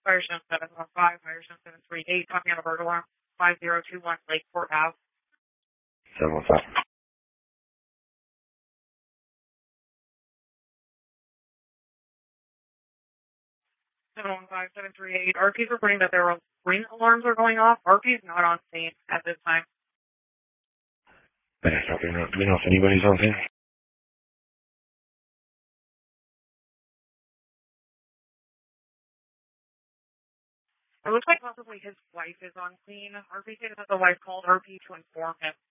Firestone 715, Firestone 738, copy on a bird alarm, 5021 Lakeport Ave. 715. 715, 738. RP is reporting that their ring alarms are going off. RP is not on scene at this time. Better stop. Do you know if anybody's on scene? It looks like possibly his wife is on scene. RP stated that the wife called RP to inform him